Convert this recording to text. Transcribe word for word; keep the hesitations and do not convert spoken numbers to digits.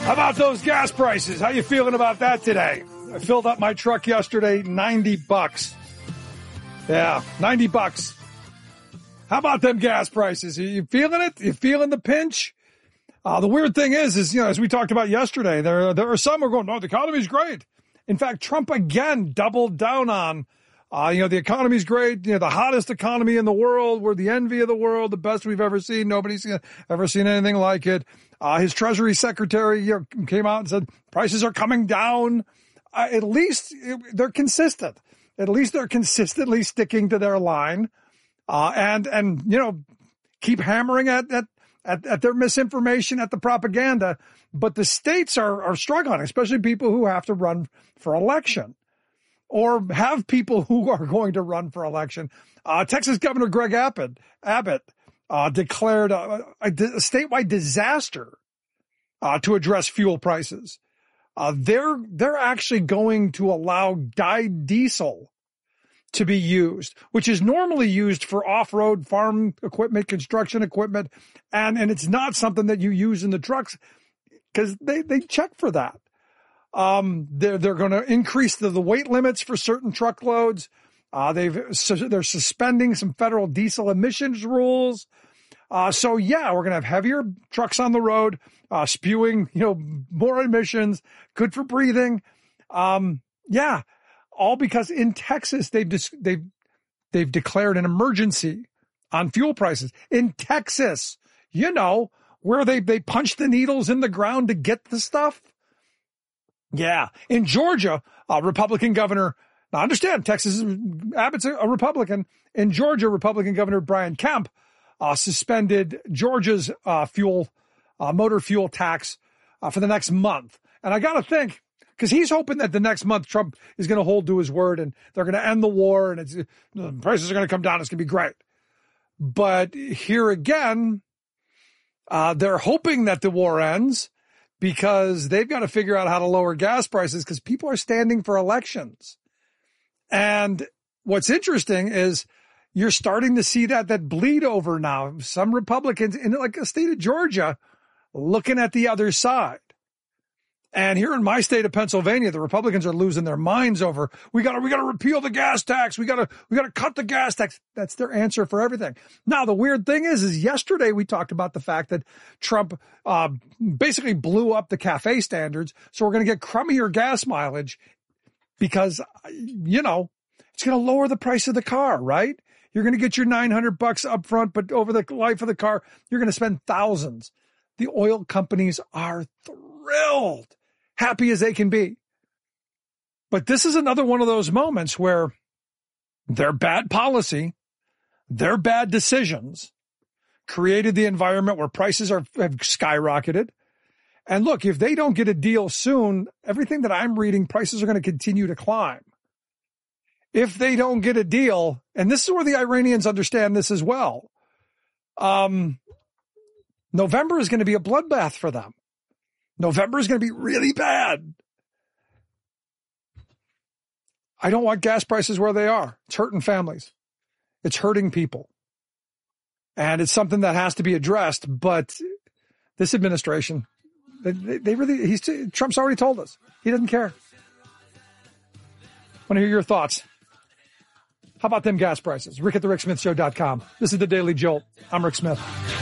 How about those gas prices? How you feeling about that today? I filled up my truck yesterday, ninety bucks. Yeah, ninety bucks. How about them gas prices? Are you feeling it? You feeling the pinch? Uh, the weird thing is, is, you know, as we talked about yesterday, there, there are some who are going, no, the economy's great. In fact, Trump again doubled down on, uh, you know, the economy's great, you know, the hottest economy in the world. We're the envy of the world, the best we've ever seen. Nobody's ever seen anything like it. Uh, his Treasury Secretary, you know, came out and said prices are coming down. Uh, at least they're consistent. At least they're consistently sticking to their line, uh, and, and, you know, keep hammering at, at, at, at their misinformation, at the propaganda. But the states are, are struggling, especially people who have to run for election or have people who are going to run for election. Uh, Texas Governor Greg Abbott, Abbott, uh, declared a, a, a statewide disaster, uh, to address fuel prices. Uh, they're, they're actually going to allow dyed diesel to be used, which is normally used for off-road farm equipment, construction equipment. And, and it's not something that you use in the trucks because they, they check for that. Um, they're, they're going to increase the, the weight limits for certain truckloads. Uh, they've, so they're suspending some federal diesel emissions rules. Uh, so yeah, we're going to have heavier trucks on the road, uh, spewing, you know, more emissions, good for breathing. Um, yeah, all because in Texas, they've, dis- they've, they've declared an emergency on fuel prices in Texas, you know, where they, they punch the needles in the ground to get the stuff. Yeah. In Georgia, uh, Republican governor, now understand Texas, Abbott's a, a Republican. In Georgia, Republican Governor Brian Kemp, Uh, suspended Georgia's uh, fuel, uh, motor fuel tax uh, for the next month. And I got to think, because he's hoping that the next month Trump is going to hold to his word and they're going to end the war and it's, the prices are going to come down. It's going to be great. But here again, uh, they're hoping that the war ends because they've got to figure out how to lower gas prices because people are standing for elections. And what's interesting is, you're starting to see that, that bleed over now. Some Republicans in like the state of Georgia looking at the other side. And here in my state of Pennsylvania, the Republicans are losing their minds over, we gotta, we gotta repeal the gas tax. We gotta, we gotta cut the gas tax. That's their answer for everything. Now, the weird thing is, is yesterday we talked about the fact that Trump, uh, basically blew up the CAFE standards. So we're going to get crummier gas mileage because, you know, it's going to lower the price of the car, right? You're going to get your nine hundred bucks up front, but over the life of the car, you're going to spend thousands. The oil companies are thrilled, happy as they can be. But this is another one of those moments where their bad policy, their bad decisions created the environment where prices are have skyrocketed. And look, if they don't get a deal soon, everything that I'm reading, prices are going to continue to climb. If they don't get a deal, and this is where the Iranians understand this as well, um, November is going to be a bloodbath for them. November is going to be really bad. I don't want gas prices where they are. It's hurting families. It's hurting people. And it's something that has to be addressed, but this administration, they, they really, he's, Trump's already told us. He doesn't care. I want to hear your thoughts. How about them gas prices? Rick at the Rick Smith Show dot com. This is the Daily Jolt. I'm Rick Smith.